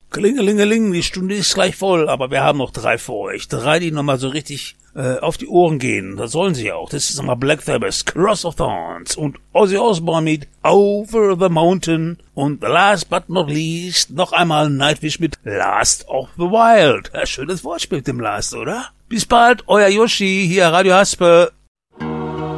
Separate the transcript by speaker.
Speaker 1: Klingelingeling, die Stunde ist gleich voll, aber wir haben noch 3 für euch. 3, die nochmal so richtig auf die Ohren gehen. Das sollen sie auch. Das ist nochmal Black Sabbath, Cross of Thorns und Ozzy Osbourne mit Over the Mountain und last but not least noch einmal Nightwish mit Last of the Wild. Ja, schönes Wortspiel mit dem Last, oder? Bis bald, euer Yoshi, hier Radio Haspe.